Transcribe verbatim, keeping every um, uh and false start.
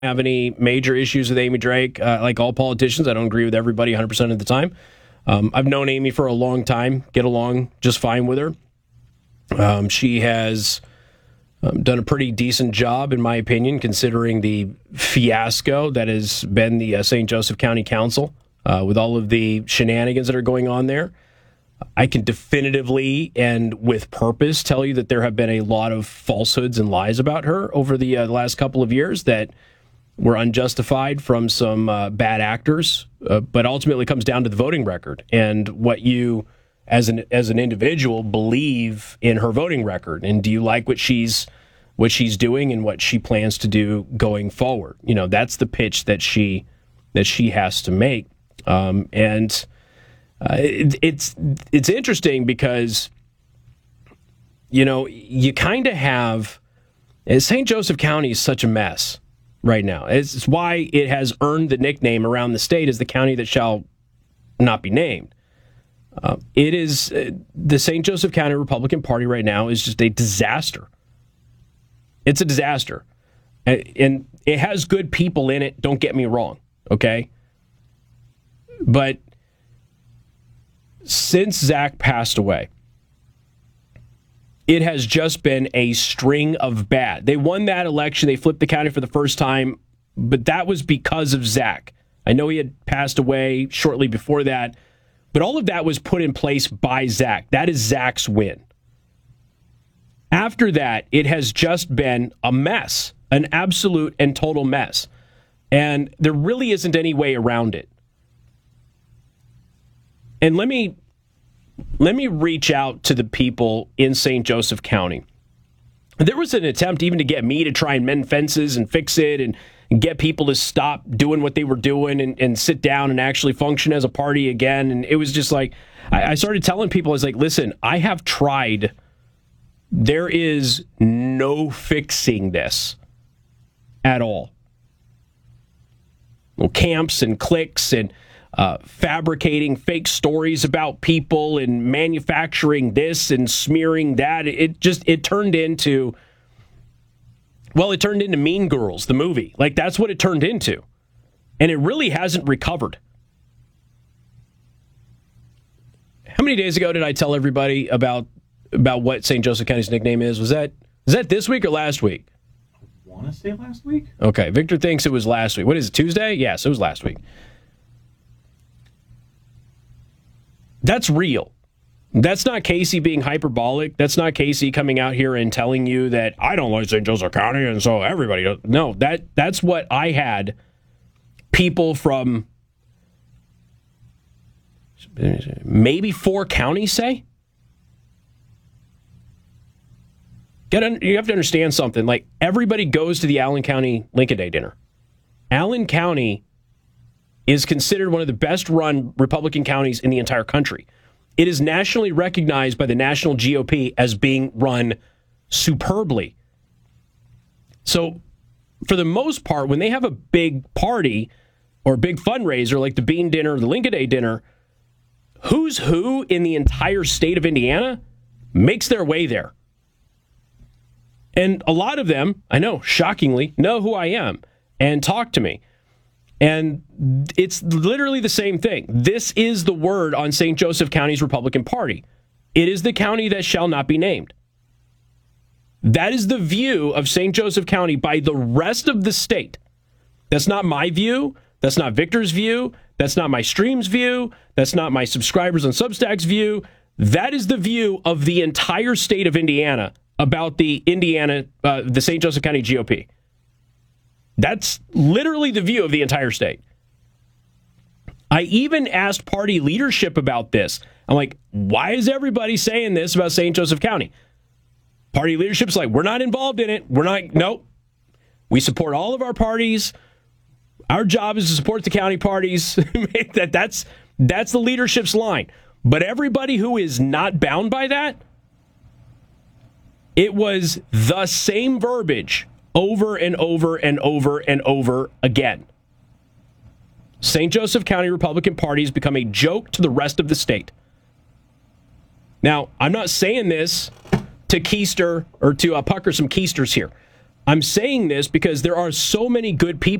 have any major issues with Amy Drake. Uh, like all politicians, I don't agree with everybody one hundred percent of the time. Um, I've known Amy for a long time, get along just fine with her. Um, she has um, done a pretty decent job, in my opinion, considering the fiasco that has been the uh, Saint Joseph County Council uh, with all of the shenanigans that are going on there. I can definitively and with purpose tell you that there have been a lot of falsehoods and lies about her over the uh, last couple of years that were unjustified from some uh, bad actors, uh, but ultimately comes down to the voting record and what you, as an as an individual, believe in her voting record, and do you like what she's what she's doing and what she plans to do going forward? You know, that's the pitch that she that she has to make, um, and. Uh, it, it's it's interesting because, you know, you kind of have Saint Joseph County is such a mess right now. It's, it's why it has earned the nickname around the state as the county that shall not be named. Uh, it is uh, the Saint Joseph County Republican Party right now is just a disaster. It's a disaster, and, and it has good people in it. Don't get me wrong, okay, but. Since Zach passed away, it has just been a string of bad. They won that election. They flipped the county for the first time, but that was because of Zach. I know he had passed away shortly before that, but all of that was put in place by Zach. That is Zach's win. After that, it has just been a mess, an absolute and total mess. And there really isn't any way around it. And let me let me reach out to the people in Saint Joseph County. There was an attempt even to get me to try and mend fences and fix it and, and get people to stop doing what they were doing and, and sit down and actually function as a party again. And it was just like, I, I started telling people, I was like, listen, I have tried. There is no fixing this at all. Well, camps and cliques and Uh, fabricating fake stories about people and manufacturing this and smearing that. It just, it turned into, well, it turned into Mean Girls, the movie. Like, that's what it turned into. And it really hasn't recovered. How many days ago did I tell everybody about about what Saint Joseph County's nickname is? Was that, was that this week or last week? I want to say last week. Okay, Victor thinks it was last week. What is it, Tuesday? Yes, it was last week. That's real. That's not Casey being hyperbolic. That's not Casey coming out here and telling you that I don't like Saint Joseph County and so everybody does. No, that that's what I had people from maybe four counties say. Get you have to understand something. Like, everybody goes to the Allen County Lincoln Day dinner. Allen County is considered one of the best-run Republican counties in the entire country. It is nationally recognized by the national G O P as being run superbly. So, for the most part, when they have a big party or big fundraiser like the Bean Dinner or the Lincoln Day Dinner, who's who in the entire state of Indiana makes their way there. And a lot of them, I know, shockingly, know who I am and talk to me. And it's literally the same thing. This is the word on Saint Joseph County's Republican Party. It is the county that shall not be named. That is the view of Saint Joseph County by the rest of the state. That's not my view. That's not Victor's view. That's not my stream's view. That's not my subscribers on Substack's view. That is the view of the entire state of Indiana about the Indiana, uh, the Saint Joseph County G O P. That's literally the view of the entire state. I even asked party leadership about this. I'm like, why is everybody saying this about Saint Joseph County? Party leadership's like, we're not involved in it. We're not, nope. We support all of our parties. Our job is to support the county parties. that, that's, that's the leadership's line. But everybody who is not bound by that, it was the same verbiage over and over and over and over again. Saint Joseph County Republican Party has become a joke to the rest of the state. Now, I'm not saying this to keister or to uh, pucker some keisters here. I'm saying this because there are so many good people